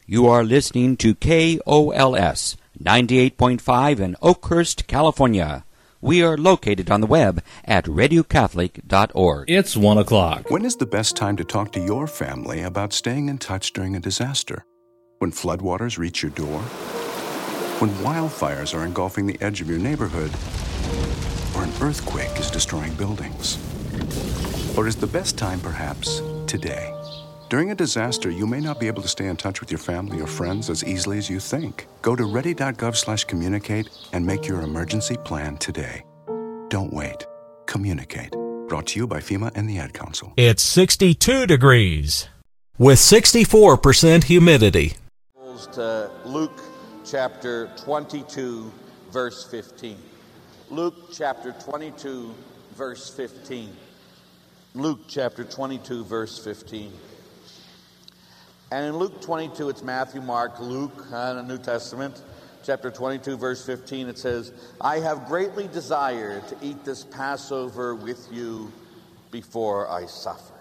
You are listening to KOLS 98.5 in Oakhurst, California. We are located on the web at radiocatholic.org. It's 1 o'clock. When is the best time to talk to your family about staying in touch during a disaster? When floodwaters reach your door? When wildfires are engulfing the edge of your neighborhood? Or an earthquake is destroying buildings? Or is the best time perhaps today? During a disaster, you may not be able to stay in touch with your family or friends as easily as you think. Go to ready.gov/communicate and make your emergency plan today. Don't wait. Communicate. Brought to you by FEMA and the Ad Council. It's 62 degrees with 64% humidity. To Luke chapter 22, verse 15. Luke chapter 22, verse 15. Luke chapter 22, verse 15. And in Luke 22, it's Matthew, Mark, Luke, in the New Testament. Chapter 22, verse 15, it says, I have greatly desired to eat this Passover with you before I suffer.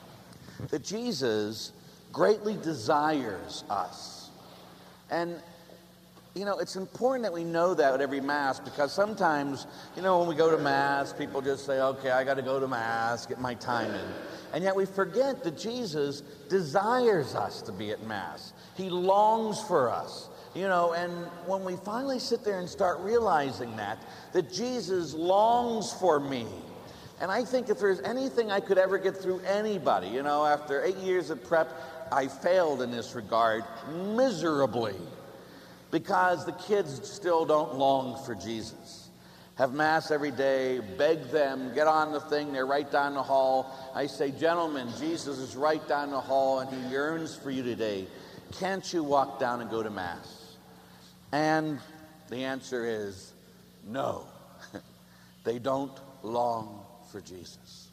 That Jesus greatly desires us. And, you know, it's important that we know that at every Mass, because sometimes, you know, when we go to Mass, people just say, okay, I got to go to Mass, get my time in. And yet we forget that Jesus desires us to be at Mass. He longs for us, you know, and when we finally sit there and start realizing that Jesus longs for me. And I think if there's anything I could ever get through anybody, you know, after 8 years of prep, I failed in this regard miserably because the kids still don't long for Jesus. Have Mass every day, beg them, get on the thing, they're right down the hall. I say, gentlemen, Jesus is right down the hall and he yearns for you today. Can't you walk down and go to Mass? And the answer is no. They don't long for Jesus.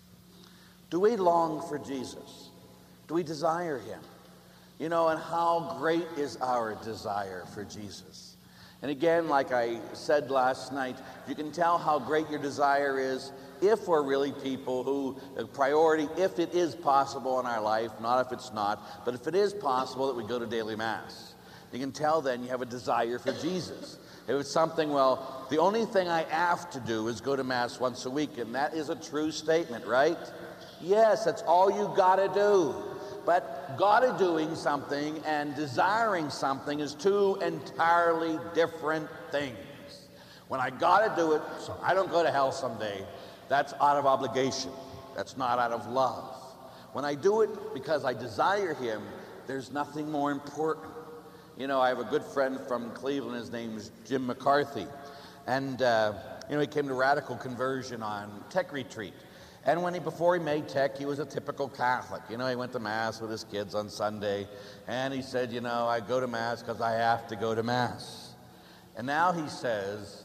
Do we long for Jesus? Do we desire him? You know, and how great is our desire for Jesus? And again, like I said last night, you can tell how great your desire is if we're really people who, priority, if it is possible in our life, not if it's not, but if it is possible that we go to daily Mass. You can tell then you have a desire for Jesus. If it's something, well, the only thing I have to do is go to Mass once a week, and that is a true statement, right? Yes, that's all you gotta do. But gotta doing something and desiring something is two entirely different things. When I gotta do it so I don't go to hell someday, that's out of obligation. That's not out of love. When I do it because I desire him, there's nothing more important. You know, I have a good friend from Cleveland, his name is Jim McCarthy. And, you know, he came to Radical Conversion on Tech Retreat. And before he made Tech, he was a typical Catholic. You know, he went to Mass with his kids on Sunday, and he said, you know, I go to Mass because I have to go to Mass. And now he says,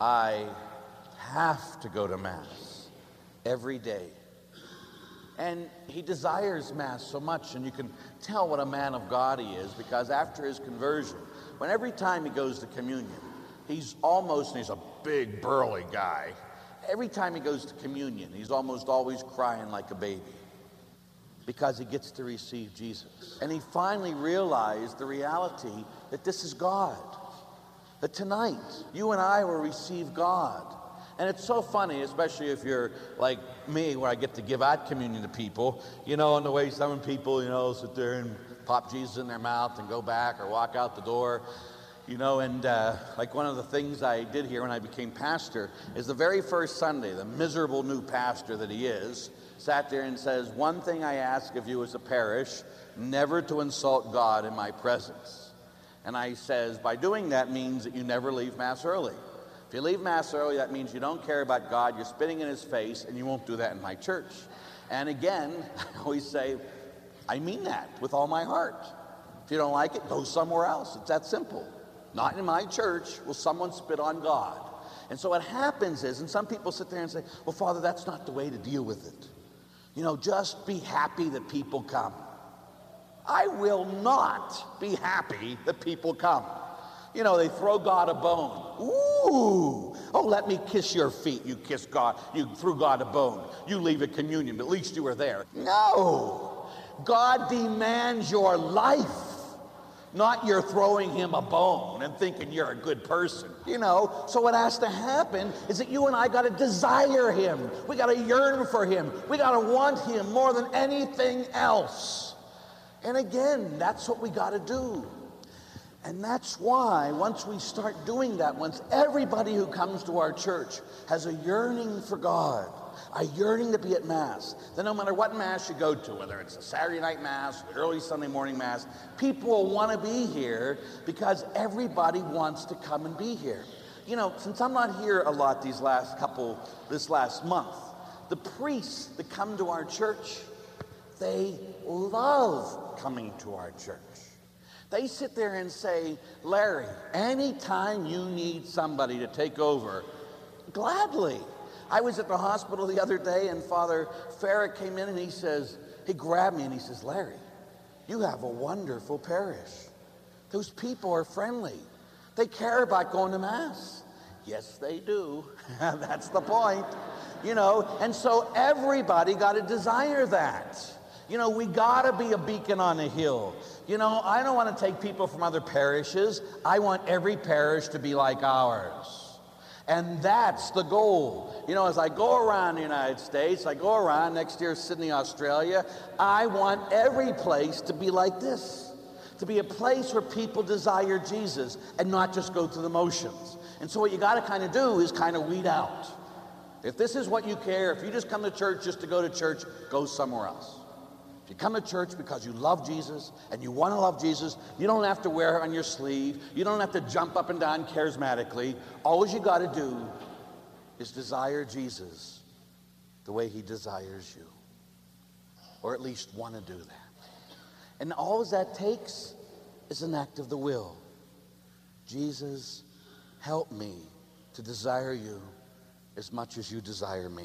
I have to go to Mass every day. And he desires Mass so much, and you can tell what a man of God he is, because after his conversion, when every time he goes to communion, he's a big, burly guy. Every time he goes to communion, he's almost always crying like a baby because he gets to receive Jesus. And he finally realized the reality that this is God. That tonight, you and I will receive God. And it's so funny, especially if you're like me, where I get to give out communion to people, you know, and the way some people, you know, sit there and pop Jesus in their mouth and go back or walk out the door. You know, and like one of the things I did here when I became pastor is the very first Sunday, the miserable new pastor that he is, sat there and says, one thing I ask of you as a parish, never to insult God in my presence. And I says, by doing that means that you never leave Mass early. If you leave Mass early, that means you don't care about God, you're spitting in his face, and you won't do that in my church. And again, I always say, I mean that with all my heart. If you don't like it, go somewhere else. It's that simple. Not in my church will someone spit on God. And so what happens is, and some people sit there and say, well, Father, that's not the way to deal with it. You know, just be happy that people come. I will not be happy that people come. You know, they throw God a bone. Ooh, oh, let me kiss your feet. You kiss God. You threw God a bone. You leave a communion, but at least you were there. No, God demands your life. Not you're throwing him a bone and thinking you're a good person. You know, so what has to happen is that you and I got to desire him. We got to yearn for him. We got to want him more than anything else. And again, that's what we got to do. And that's why once we start doing that, once everybody who comes to our church has a yearning for God, a yearning to be at Mass, then no matter what Mass you go to, whether it's a Saturday night Mass, or early Sunday morning Mass, people will want to be here because everybody wants to come and be here. You know, since I'm not here a lot this last month, the priests that come to our church, they love coming to our church. They sit there and say, Larry, anytime you need somebody to take over, gladly. I was at the hospital the other day and Father Farrah came in and he grabbed me and he says, Larry, you have a wonderful parish. Those people are friendly. They care about going to Mass. Yes, they do. That's the point. You know, and so everybody got to desire that. You know, we got to be a beacon on a hill. You know, I don't want to take people from other parishes. I want every parish to be like ours. And that's the goal. You know, as I go around the United States, I go around next year, Sydney, Australia, I want every place to be like this. To be a place where people desire Jesus and not just go through the motions. And so what you got to kind of do is kind of weed out. If this is what you care, if you just come to church just to go to church, go somewhere else. If you come to church because you love Jesus and you want to love Jesus, you don't have to wear it on your sleeve. You don't have to jump up and down charismatically. All you got to do is desire Jesus the way he desires you. Or at least want to do that. And all that takes is an act of the will. Jesus, help me to desire you as much as you desire me.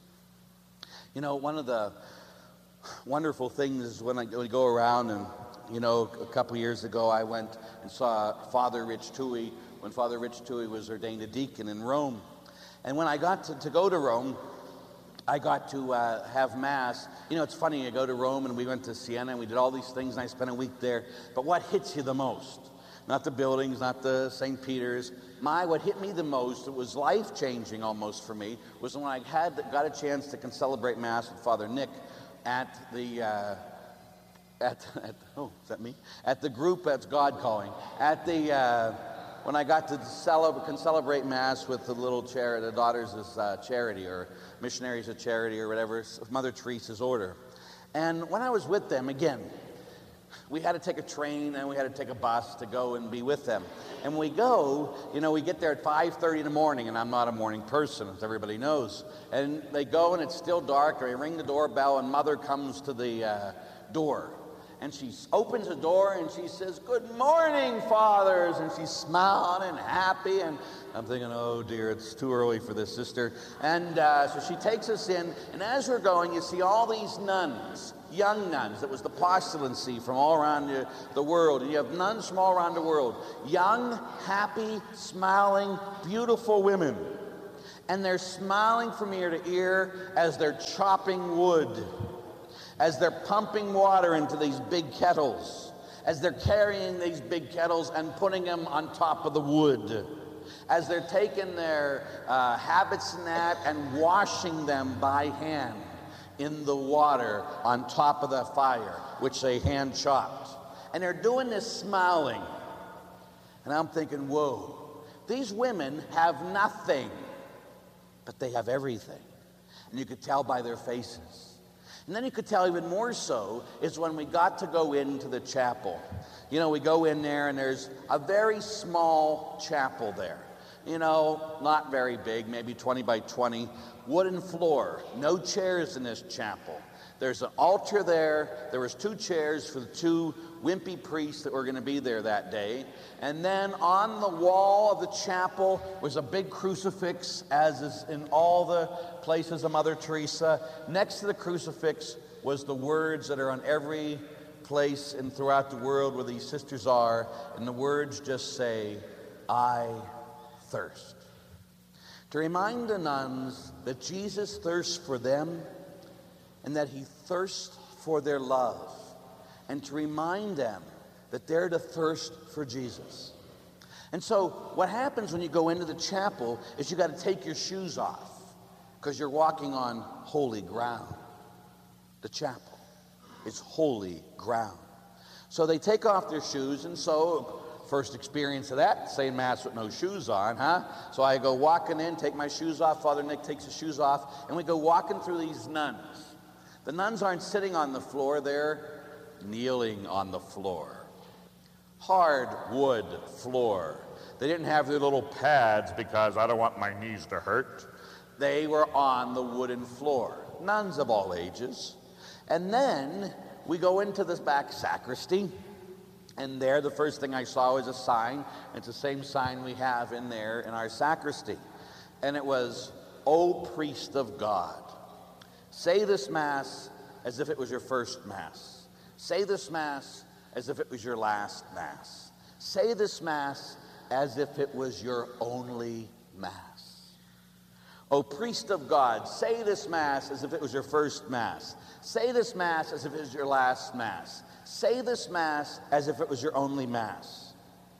You know, one of the wonderful things is when I go around and, you know, a couple years ago I went and saw Father Rich Toohey when Father Rich Toohey was ordained a deacon in Rome. And when I got to go to Rome, I got to have Mass. You know, it's funny, you go to Rome and we went to Siena and we did all these things and I spent a week there. But what hits you the most? Not the buildings, not the St. Peter's. What hit me the most, it was life-changing almost for me, was when I got a chance to celebrate Mass with Father Nick at the At the group that's God calling. When I got to celebrate Mass with the little the Daughters of Charity, or Missionaries of Charity, or whatever, Mother Teresa's order. And when I was with them, again, we had to take a train and we had to take a bus to go and be with them. And when we go, you know, we get there at 5:30 in the morning, and I'm not a morning person, as everybody knows. And they go and it's still dark, or they ring the doorbell, and Mother comes to the door. And she opens the door and she says, "Good morning, fathers." And she's smiling and happy. And I'm thinking, oh dear, it's too early for this, sister. And so she takes us in. And as we're going, you see all these nuns, young nuns. That was the postulancy from all around the world. And you have nuns from all around the world. Young, happy, smiling, beautiful women. And they're smiling from ear to ear as they're chopping wood, as they're pumping water into these big kettles, as they're carrying these big kettles and putting them on top of the wood, as they're taking their habits and that and washing them by hand in the water on top of the fire, which they hand chopped. And they're doing this smiling. And I'm thinking, whoa, these women have nothing, but they have everything. And you could tell by their faces. And then you could tell even more so is when we got to go into the chapel. You know, we go in there and there's a very small chapel there. You know, not very big, maybe 20 by 20, wooden floor, no chairs in this chapel. There's an altar there. There was 2 chairs for the 2 wimpy priests that were going to be there that day. And then on the wall of the chapel was a big crucifix, as is in all the places of Mother Teresa. Next to the crucifix was the words that are on every place and throughout the world where these sisters are. And the words just say, "I thirst." To remind the nuns that Jesus thirsts for them and that he thirsts for their love. And to remind them that they're to thirst for Jesus. And so what happens when you go into the chapel is you got to take your shoes off because you're walking on holy ground. The chapel is holy ground. So they take off their shoes, and so first experience of that, saying Mass with no shoes on, huh? So I go walking in, take my shoes off. Father Nick takes his shoes off, and we go walking through these nuns. The nuns aren't sitting on the floor, they're kneeling on the floor. Hard wood floor. They didn't have their little pads because I don't want my knees to hurt. They were on the wooden floor. Nuns of all ages. And then we go into this back sacristy, and there the first thing I saw was a sign. It's the same sign we have in there in our sacristy. And it was, "O priest of God, say this Mass as if it was your first Mass. Say this Mass as if it was your last Mass. Say this Mass as if it was your only Mass. O priest of God, say this Mass as if it was your first Mass. Say this Mass as if it was your last Mass. Say this Mass as if it was your only Mass.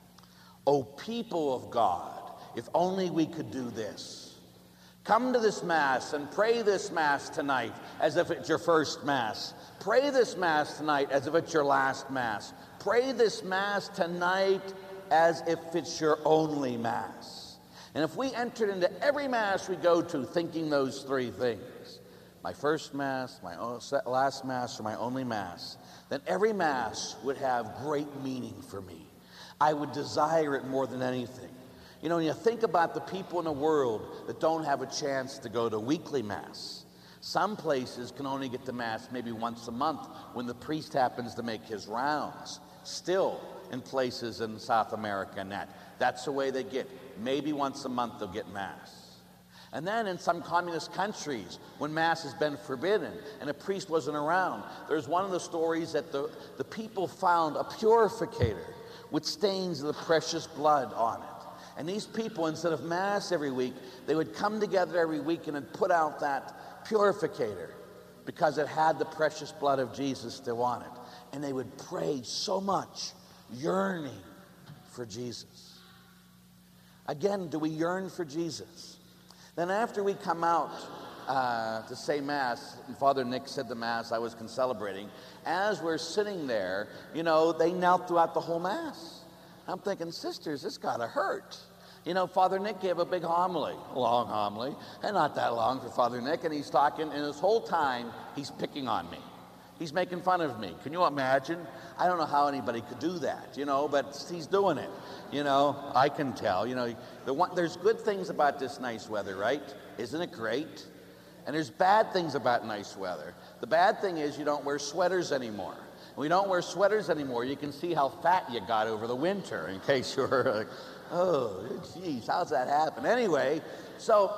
O people of God, if only we could do this. Come to this Mass and pray this Mass tonight as if it's your first Mass. Pray this Mass tonight as if it's your last Mass. Pray this Mass tonight as if it's your only Mass." And if we entered into every Mass we go to thinking those three things, my first Mass, my last Mass, or my only Mass, then every Mass would have great meaning for me. I would desire it more than anything. You know, when you think about the people in the world that don't have a chance to go to weekly Mass, some places can only get to Mass maybe once a month when the priest happens to make his rounds. Still, in places in South America and that's the way they get. Maybe once a month they'll get Mass. And then in some communist countries, when Mass has been forbidden and a priest wasn't around, there's one of the stories that the people found a purificator with stains of the precious blood on it. And these people, instead of Mass every week, they would come together every week and would put out that purificator because it had the precious blood of Jesus still on it. And they would pray so much, yearning for Jesus. Again, do we yearn for Jesus? Then after we come out to say Mass, and Father Nick said the Mass I was celebrating, as we're sitting there, you know, they knelt throughout the whole Mass. I'm thinking, sisters, this gotta hurt. You know, Father Nick gave a big homily, a long homily, and not that long for Father Nick, and he's talking, and this whole time, he's picking on me. He's making fun of me. Can you imagine? I don't know how anybody could do that, you know, but he's doing it. You know, I can tell. You know, there's good things about this nice weather, right? Isn't it great? And there's bad things about nice weather. The bad thing is you don't wear sweaters anymore. When you don't wear sweaters anymore, you can see how fat you got over the winter, in case you're like, oh, geez, how's that happen? Anyway, so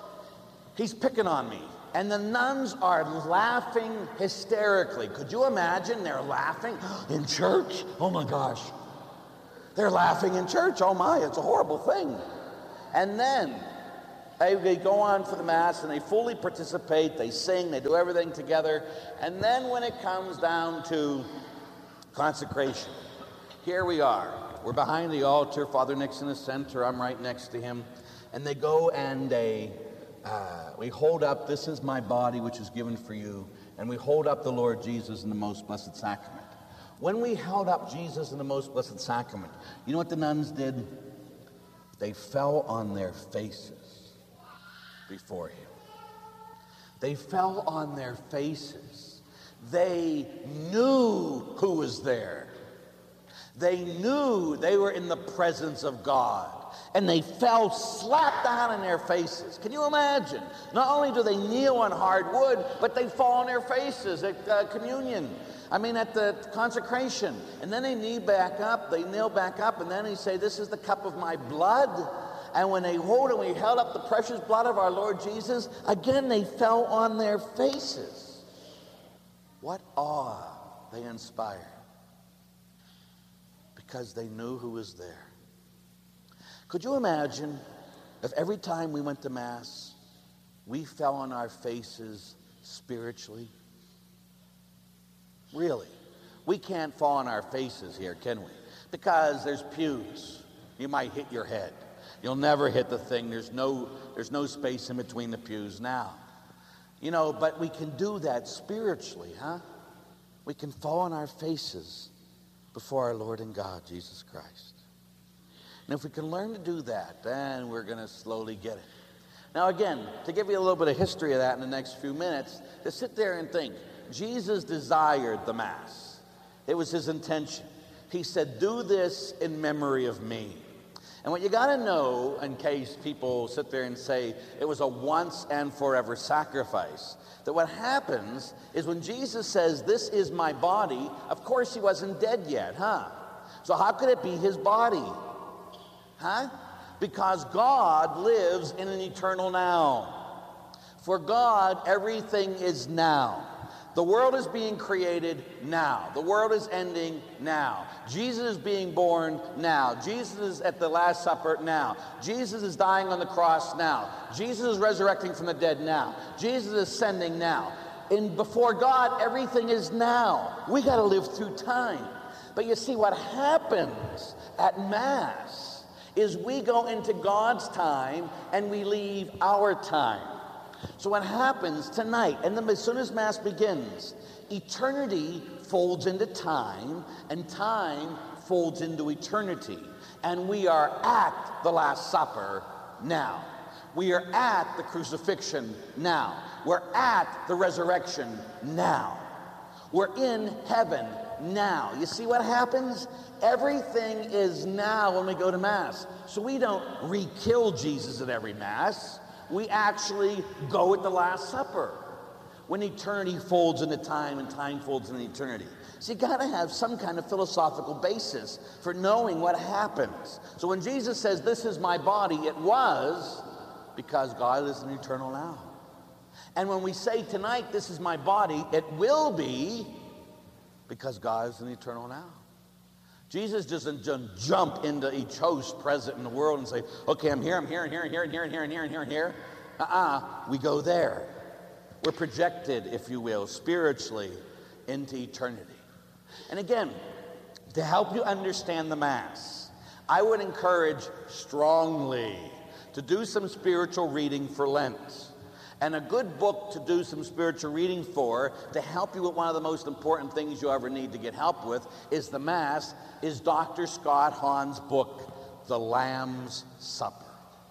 he's picking on me. And the nuns are laughing hysterically. Could you imagine? They're laughing in church? Oh my gosh. They're laughing in church. Oh my, it's a horrible thing. And then they go on for the Mass and they fully participate. They sing, they do everything together. And then when it comes down to consecration, here we are. We're behind the altar. Father Nick's in the center. I'm right next to him. And they go and we hold up, "This is my body which is given for you," and we hold up the Lord Jesus in the most blessed sacrament. When we held up Jesus in the most blessed sacrament, you know what the nuns did? They fell on their faces before him. They fell on their faces. They knew who was there. They knew they were in the presence of God. And they fell slap down in their faces. Can you imagine? Not only do they kneel on hard wood, but they fall on their faces at communion. I mean, at the consecration. And then they kneel back up, and then they say, "This is the cup of my blood." And when they we held up the precious blood of our Lord Jesus, again they fell on their faces. What awe they inspired. Because they knew who was there. Could you imagine if every time we went to Mass, we fell on our faces spiritually? Really? We can't fall on our faces here, can we? Because there's pews. You might hit your head. You'll never hit the thing. There's no space in between the pews now. You know, but we can do that spiritually, huh? We can fall on our faces before our Lord and God, Jesus Christ. And if we can learn to do that, then we're going to slowly get it. Now again, to give you a little bit of history of that in the next few minutes, to sit there and think, Jesus desired the Mass. It was his intention. He said, do this in memory of me. And what you got to know, in case people sit there and say it was a once and forever sacrifice, that what happens is when Jesus says, this is my body, of course he wasn't dead yet, huh? So how could it be his body? Huh? Because God lives in an eternal now. For God, everything is now. The world is being created now. The world is ending now. Jesus is being born now. Jesus is at the Last Supper now. Jesus is dying on the cross now. Jesus is resurrecting from the dead now. Jesus is ascending now. And before God, everything is now. We got to live through time. But you see, what happens at Mass is we go into God's time and we leave our time. So what happens tonight, and then as soon as Mass begins, eternity folds into time, and time folds into eternity. And we are at the Last Supper now. We are at the crucifixion now. We're at the resurrection now. We're in heaven now. You see what happens? Everything is now when we go to Mass. So we don't re-kill Jesus at every Mass. We actually go at the Last Supper when eternity folds into time and time folds into eternity. So you got to have some kind of philosophical basis for knowing what happens. So when Jesus says, this is my body, it was because God is an eternal now. And when we say tonight, this is my body, it will be because God is an eternal now. Jesus doesn't jump into each host present in the world and say, okay, I'm here, and here, and here, and here, and here, and here, and here, and here, and here. We go there. We're projected, if you will, spiritually into eternity. And again, to help you understand the Mass, I would encourage strongly to do some spiritual reading for Lent. And a good book to do some spiritual reading for, to help you with one of the most important things you ever need to get help with, is the Mass, is Dr. Scott Hahn's book, The Lamb's Supper.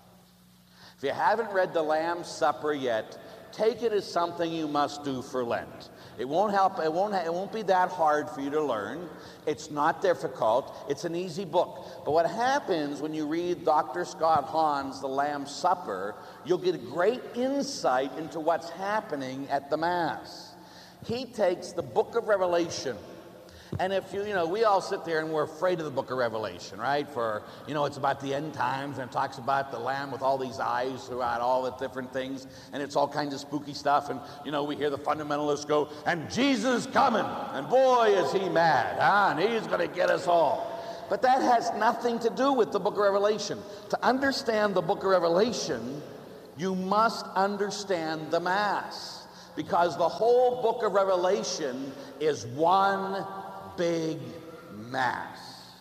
If you haven't read The Lamb's Supper yet, take it as something you must do for Lent. It won't help. It won't be that hard for you to learn. It's not difficult. It's an easy book. But what happens when you read Dr. Scott Hahn's The Lamb's Supper, you'll get a great insight into what's happening at the Mass. He takes the book of Revelation. And if we all sit there and we're afraid of the book of Revelation, right? For, it's about the end times, and it talks about the Lamb with all these eyes throughout all the different things, and it's all kinds of spooky stuff, and, we hear the fundamentalists go, and Jesus is coming, and boy, is he mad, huh? And he's going to get us all. But that has nothing to do with the book of Revelation. To understand the book of Revelation, you must understand the Mass, because the whole book of Revelation is one big Mass.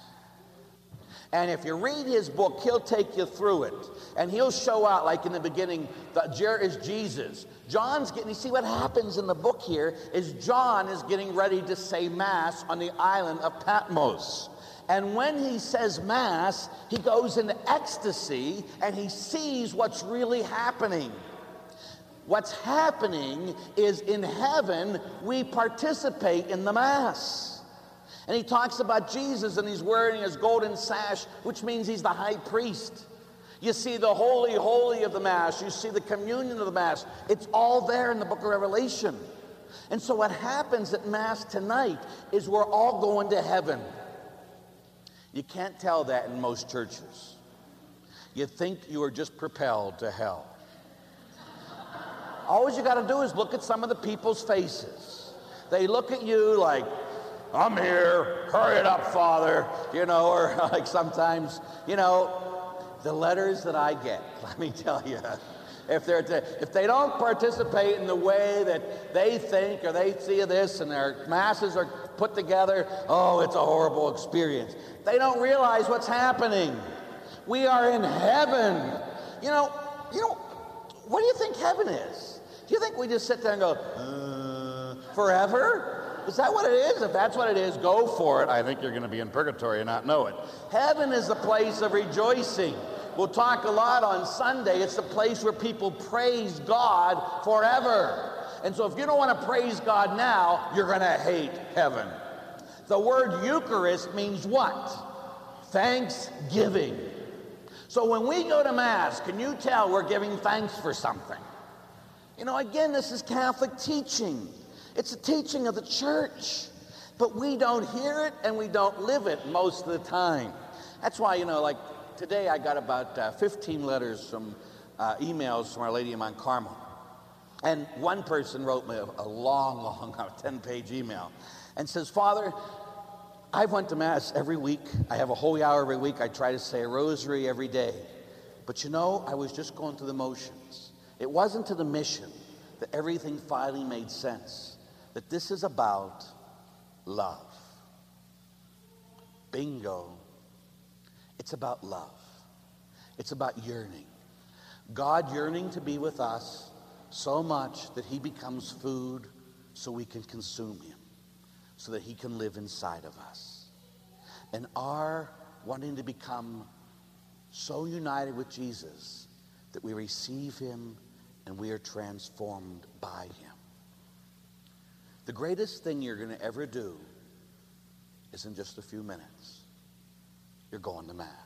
And if you read his book, he'll take you through it. And he'll show out, like in the beginning, there is Jesus. You see what happens in the book here is John is getting ready to say Mass on the island of Patmos. And when he says Mass, he goes into ecstasy and he sees what's really happening. What's happening is in heaven, we participate in the Mass. And he talks about Jesus, and he's wearing his golden sash, which means he's the high priest. You see the holy, holy of the Mass. You see the communion of the Mass. It's all there in the book of Revelation. And so what happens at Mass tonight is we're all going to heaven. You can't tell that in most churches. You think you are just propelled to hell. All you got to do is look at some of the people's faces. They look at you like, I'm here, hurry it up, Father, or like sometimes, the letters that I get, let me tell you, If they don't participate in the way that they think or they see this and their masses are put together, oh, it's a horrible experience. They don't realize what's happening. We are in heaven. You know, what do you think heaven is? Do you think we just sit there and go, forever? Is that what it is? If that's what it is, go for it. I think you're going to be in purgatory and not know it. Heaven is the place of rejoicing. We'll talk a lot on Sunday. It's the place where people praise God forever. And so if you don't want to praise God now, you're going to hate heaven. The word Eucharist means what? Thanksgiving. So when we go to Mass, can you tell we're giving thanks for something? You know, again, this is Catholic teaching. It's a teaching of the church. But we don't hear it and we don't live it most of the time. That's why, you know, like today I got about 15 letters from emails from Our Lady of Mount Carmel. And one person wrote me a long 10-page email and says, Father, I went to Mass every week. I have a holy hour every week. I try to say a rosary every day. But you know, I was just going through the motions. It wasn't to the mission that everything finally made sense. That this is about love. Bingo. It's about love. It's about yearning. God yearning to be with us so much that he becomes food so we can consume him, so that he can live inside of us. And our wanting to become so united with Jesus that we receive him and we are transformed by him. The greatest thing you're going to ever do is in just a few minutes. You're going to Mass.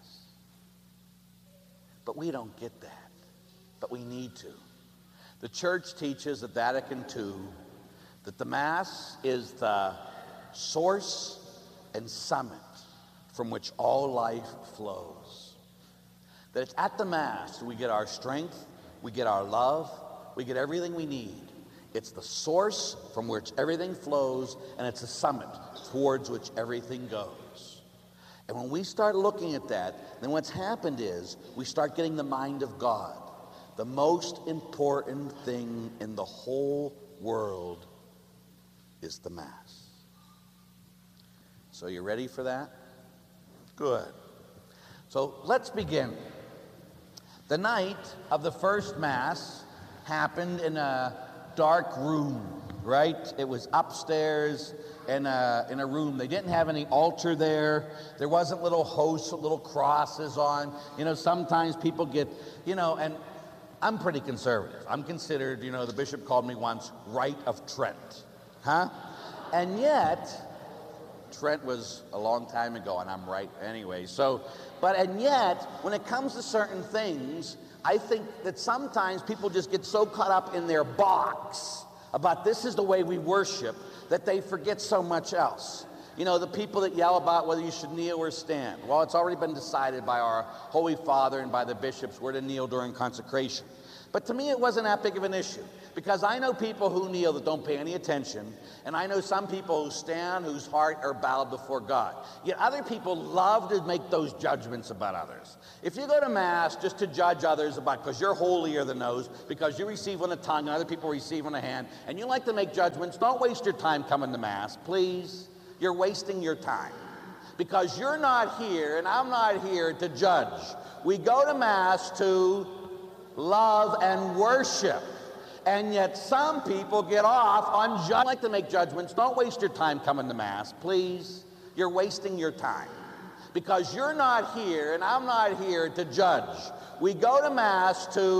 But we don't get that. But we need to. The church teaches at Vatican II that the Mass is the source and summit from which all life flows. That it's at the Mass that we get our strength, we get our love, we get everything we need. It's the source from which everything flows, and it's a summit towards which everything goes. And when we start looking at that, then what's happened is we start getting the mind of God. The most important thing in the whole world is the Mass. So you ready for that? Good. So let's begin. The night of the first Mass happened in a dark room, right? It was upstairs in a room. They didn't have any altar there. There wasn't little hosts with little crosses on. You know, sometimes people get, you know, and I'm pretty conservative. I'm considered, you know, the bishop called me once, Right of Trent. Huh? And yet, Trent was a long time ago, and I'm right anyway. And yet, when it comes to certain things, I think that sometimes people just get so caught up in their box about this is the way we worship that they forget so much else. You know, the people that yell about whether you should kneel or stand. Well, it's already been decided by our Holy Father and by the bishops where to kneel during consecration. But to me, it wasn't that big of an issue, because I know people who kneel that don't pay any attention, and I know some people who stand whose heart are bowed before God. Yet other people love to make those judgments about others. If you go to Mass just to judge others about because you're holier than those, because you receive on the tongue and other people receive on the hand, and you like to make judgments, don't waste your time coming to Mass, please. You're wasting your time, because you're not here and I'm not here to judge. We go to Mass to love and worship. And yet some people get off on judgment. Like to make judgments. Don't waste your time coming to Mass, please. You're wasting your time, because you're not here and I'm not here to judge. We go to Mass to